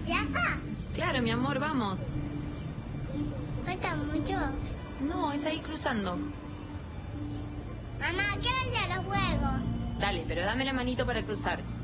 ¿Plaza? Claro, mi amor, vamos. ¿Falta mucho? No, es ahí cruzando. Mamá, quiero ir a los juegos. Dale, pero dame la manito para cruzar.